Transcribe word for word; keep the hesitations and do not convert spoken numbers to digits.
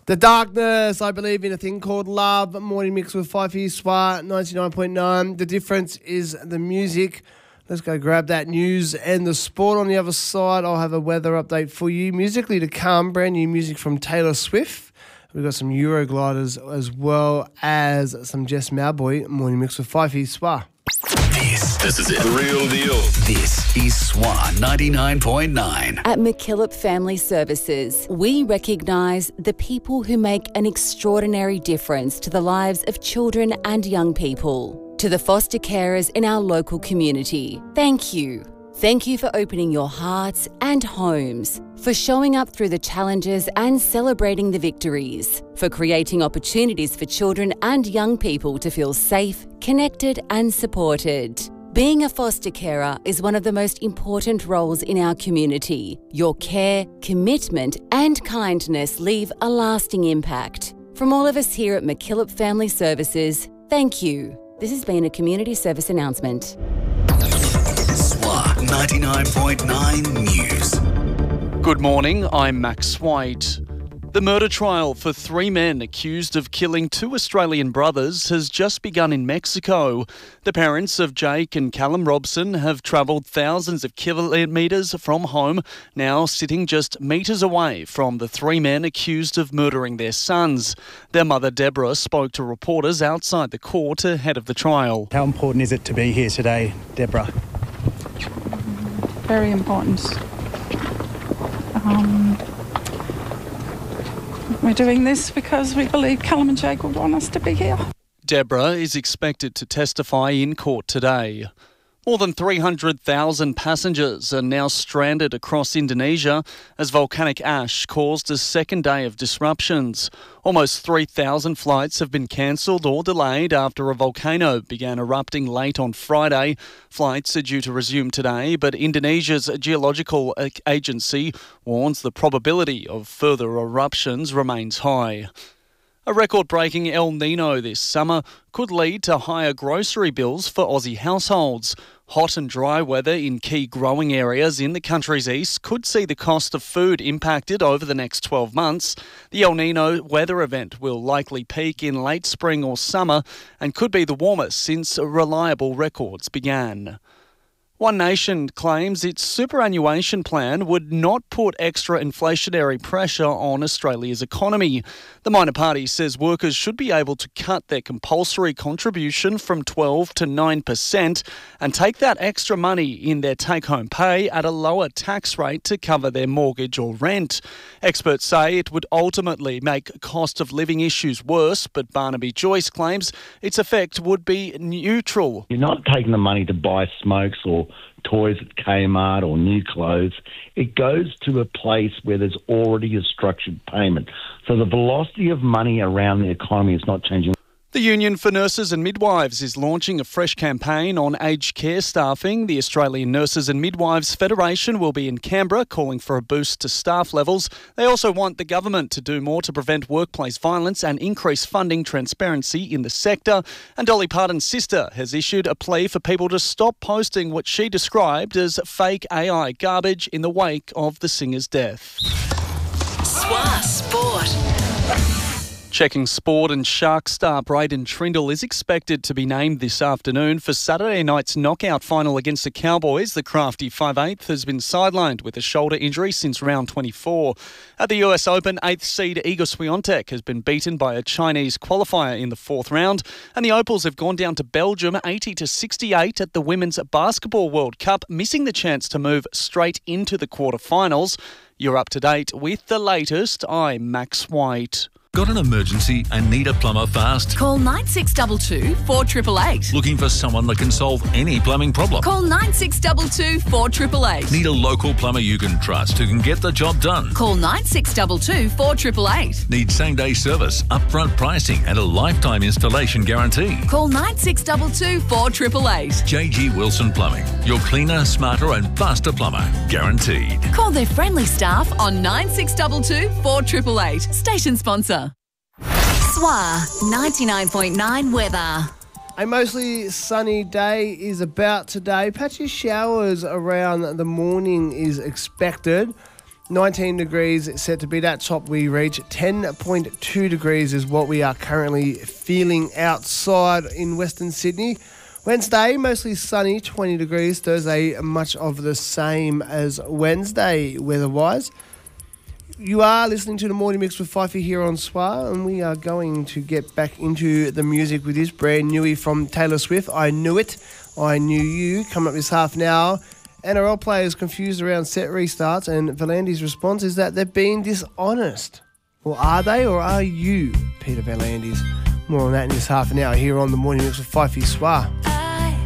The Darkness, I believe in a thing called love. Morning mix with Five Years Swat, ninety-nine point nine. The difference is the music. Let's go grab that news and the sport on the other side. I'll have a weather update for you. Musically to come, brand new music from Taylor Swift. We've got some Eurogliders as well as some Jess Mowboy. Morning mix with Five Years Swat. This, this is it. The real deal. This is S W A ninety-nine point nine. At McKillop Family Services, we recognise the people who make an extraordinary difference to the lives of children and young people. To the foster carers in our local community, thank you. Thank you for opening your hearts and homes, for showing up through the challenges and celebrating the victories, for creating opportunities for children and young people to feel safe, connected and supported. Being a foster carer is one of the most important roles in our community. Your care, commitment and kindness leave a lasting impact. From all of us here at McKillop Family Services, thank you. This has been a community service announcement. S W A ninety-nine point nine News. Good morning, I'm Max White. The murder trial for three men accused of killing two Australian brothers has just begun in Mexico. The parents of Jake and Callum Robson have travelled thousands of kilometres from home, now sitting just metres away from the three men accused of murdering their sons. Their mother, Deborah, spoke to reporters outside the court ahead of the trial. How important is it to be here today, Deborah? Very important. Um... We're doing this because we believe Callum and Jake would want us to be here. Deborah is expected to testify in court today. More than three hundred thousand passengers are now stranded across Indonesia as volcanic ash caused a second day of disruptions. Almost three thousand flights have been cancelled or delayed after a volcano began erupting late on Friday. Flights are due to resume today, but Indonesia's geological agency warns the probability of further eruptions remains high. A record-breaking El Nino this summer could lead to higher grocery bills for Aussie households. Hot and dry weather in key growing areas in the country's east could see the cost of food impacted over the next twelve months. The El Nino weather event will likely peak in late spring or summer and could be the warmest since reliable records began. One Nation claims its superannuation plan would not put extra inflationary pressure on Australia's economy. The minor party says workers should be able to cut their compulsory contribution from twelve to nine percent and take that extra money in their take-home pay at a lower tax rate to cover their mortgage or rent. Experts say it would ultimately make cost of living issues worse, but Barnaby Joyce claims its effect would be neutral. You're not taking the money to buy smokes or toys at Kmart or new clothes. It goes to a place where there's already a structured payment. So the velocity of money around the economy is not changing. The Union for Nurses and Midwives is launching a fresh campaign on aged care staffing. The Australian Nurses and Midwives Federation will be in Canberra calling for a boost to staff levels. They also want the government to do more to prevent workplace violence and increase funding transparency in the sector. And Dolly Parton's sister has issued a plea for people to stop posting what she described as fake A I garbage in the wake of the singer's death. S W A Sport. Checking sport, and Shark star Braden Trindle is expected to be named this afternoon for Saturday night's knockout final against the Cowboys. The crafty five eighth has been sidelined with a shoulder injury since round twenty-four. At the U S Open, eighth seed Iga Swiatek has been beaten by a Chinese qualifier in the fourth round, and the Opals have gone down to Belgium eighty to sixty-eight at the Women's Basketball World Cup, missing the chance to move straight into the quarterfinals. You're up to date with the latest. I'm Max White. Got an emergency and need a plumber fast? Call nine six two two, four eight eight eight. Looking for someone that can solve any plumbing problem? Call nine six two two, four eight eight eight. Need a local plumber you can trust who can get the job done? Call nine six two two, four eight eight eight. Need same-day service, upfront pricing and a lifetime installation guarantee? Call nine six two two, four eight eight eight. J G Wilson Plumbing. Your cleaner, smarter and faster plumber. Guaranteed. Call their friendly staff on nine six two two, four eight eight eight. Station sponsor. S W A ninety-nine point nine weather. A mostly sunny day is about today. Patchy showers around the morning is expected. nineteen degrees set to be that top we reach. ten point two degrees is what we are currently feeling outside in Western Sydney. Wednesday, mostly sunny, twenty degrees. Thursday, much of the same as Wednesday weather-wise. You are listening to the Morning Mix with Fifey here on S W A, and we are going to get back into the music with this brand newie from Taylor Swift. I Knew It, I Knew You, coming up this half an hour. N R L players confused around set restarts, and Valandy's response is that they're being dishonest. Well, are they, or are you, Peter Valandis? More on that in this half an hour here on the Morning Mix with Fifey S W A.